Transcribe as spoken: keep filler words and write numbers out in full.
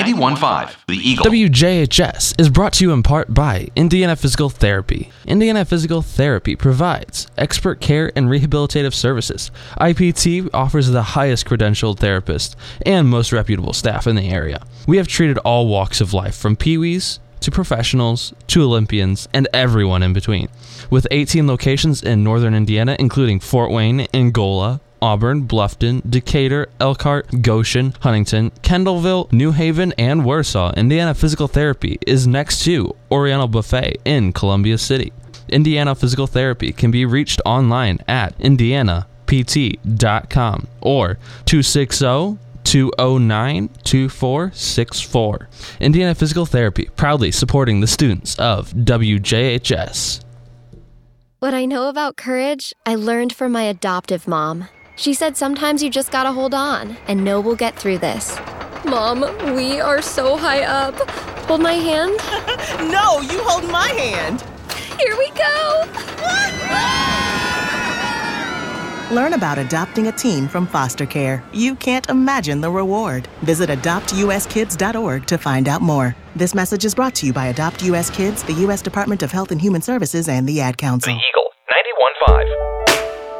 ninety-one point five, The Eagle. W J H S is brought to you in part by Indiana Physical Therapy. Indiana Physical Therapy provides expert care and rehabilitative services. I P T offers the highest credentialed therapists and most reputable staff in the area. We have treated all walks of life, from peewees to professionals to Olympians and everyone in between. With eighteen locations in northern Indiana, including Fort Wayne, Angola, Auburn, Bluffton, Decatur, Elkhart, Goshen, Huntington, Kendallville, New Haven, and Warsaw, Indiana Physical Therapy is next to Oriental Buffet in Columbia City. Indiana Physical Therapy can be reached online at indiana p t dot com or two six zero, two zero nine, two four six four. Indiana Physical Therapy, proudly supporting the students of W J H S. What I know about courage, I learned from my adoptive mom. She said sometimes you just gotta hold on and know we'll get through this. Mom, we are so high up. Hold my hand. No, you hold my hand. Here we go. Learn about adopting a teen from foster care. You can't imagine the reward. Visit adopt u s kids dot org to find out more. This message is brought to you by Adopt U S Kids, the U S Department of Health and Human Services, and the Ad Council. The Eagle, ninety-one point five.